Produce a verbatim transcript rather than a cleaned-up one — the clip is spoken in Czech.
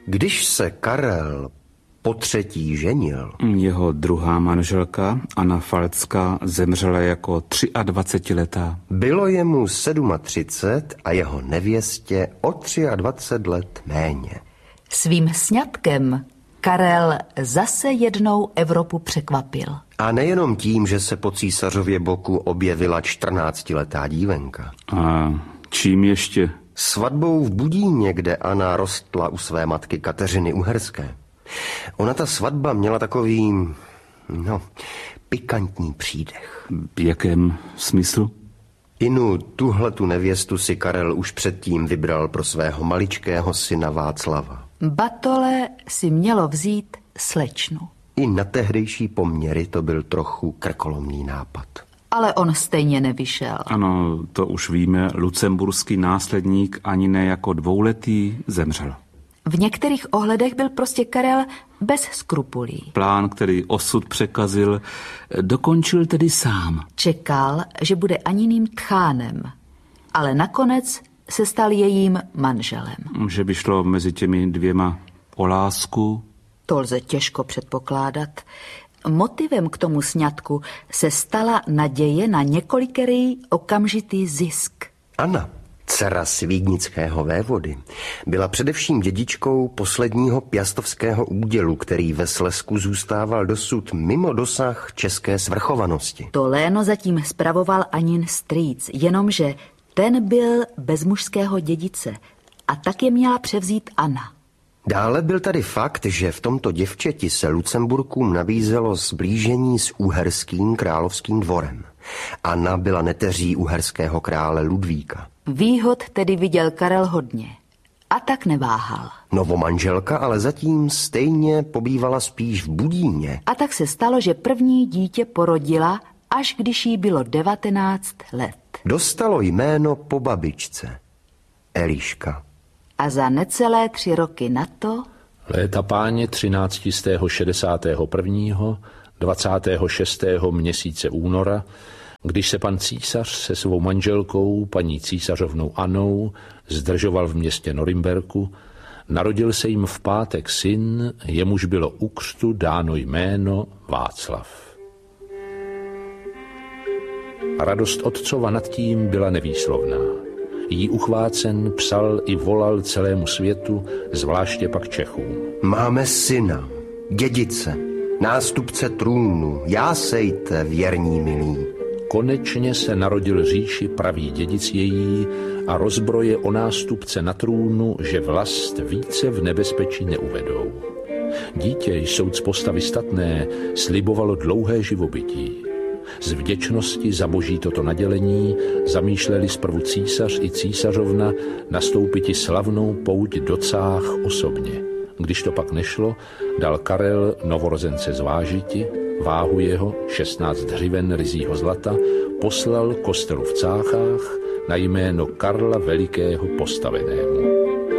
Když se Karel po třetí ženil, jeho druhá manželka, Anna Falcká, zemřela jako dvacetiletá. Bylo jemu třicet sedm a jeho nevěstě o dvacet tři let méně. Svým sňatkem Karel zase jednou Evropu překvapil. A nejenom tím, že se po císařově boku objevila čtrnáctiletá dívenka. A čím ještě? Svatbou v Budíně, kde Anna rostla u své matky Kateřiny Uherské. Ona ta svatba měla takový, no, pikantní přídech. V jakém smyslu? Inu, tuhletu nevěstu si Karel už předtím vybral pro svého maličkého syna Václava. Batole si mělo vzít slečnu. I na tehdejší poměry to byl trochu krkolomný nápad. Ale on stejně nevyšel. Ano, to už víme, lucemburský následník ani ne jako dvouletý zemřel. V některých ohledech byl prostě Karel bez skrupulí. Plán, který osud překazil, dokončil tedy sám. Čekal, že bude Aniným tchánem, ale nakonec se stal jejím manželem. Že by šlo mezi těmi dvěma o lásku? To lze těžko předpokládat. Motivem k tomu sňatku se stala naděje na několikerý okamžitý zisk. Anna, dcera svídnického vévody, byla především dědičkou posledního piastovského údělu, který ve Slezsku zůstával dosud mimo dosah české svrchovanosti. To léno zatím spravoval Anin strýc, jenomže ten byl bez mužského dědice a tak je měla převzít Anna. Dále byl tady fakt, že v tomto děvčeti se Lucemburkům nabízelo sblížení s uherským královským dvorem. Anna byla neteří uherského krále Ludvíka. Výhod tedy viděl Karel hodně a tak neváhal. Novomanželka ale zatím stejně pobývala spíš v Budíně. A tak se stalo, že první dítě porodila, až když jí bylo devatenáct let. Dostalo jméno po babičce, Eliška. A za necelé tři roky na to... Léta páně třináctistého šedesátého prvního, dvacátého šestého měsíce února, když se pan císař se svou manželkou, paní císařovnou Annou, zdržoval v městě Norimberku, narodil se jim v pátek syn, jemuž bylo u křtu dáno jméno Václav. Radost otcova nad tím byla nevýslovná. Jí uchvácen psal i volal celému světu, zvláště pak Čechům. Máme syna, dědice, nástupce trůnu, jásejte, věrní milí. Konečně se narodil říši pravý dědic její a rozbroje o nástupce na trůnu, že vlast více v nebezpečí neuvedou. Dítě, jsouc postavy statné, slibovalo dlouhé živobytí. Z vděčnosti za boží toto nadělení zamýšleli zprvu císař i císařovna nastoupiti slavnou pouť do Cách osobně. Když to pak nešlo, dal Karel novorozence zvážiti, váhu jeho, šestnáct hřiven ryzího zlata, poslal kostelu v Cáchách na jméno Karla Velikého postavenému.